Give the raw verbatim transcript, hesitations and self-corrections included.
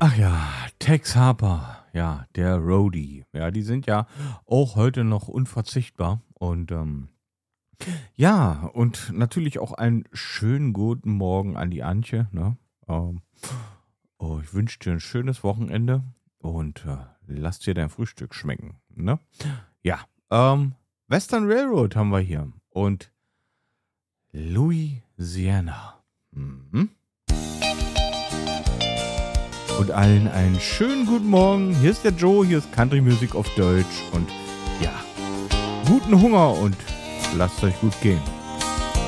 Ach ja, Tex Harper, ja, der Roadie. Ja, die sind ja auch heute noch unverzichtbar. Und ähm, ja, und natürlich auch einen schönen guten Morgen an die Antje. Ne? Ähm, oh, ich wünsche dir ein schönes Wochenende und äh, lass dir dein Frühstück schmecken. Ne? Ja, ähm, Western Railroad haben wir hier und Louisiana. Mhm. Und allen einen schönen guten Morgen. Hier ist der Joe, hier ist Country Music auf Deutsch. Und ja, guten Hunger und lasst euch gut gehen.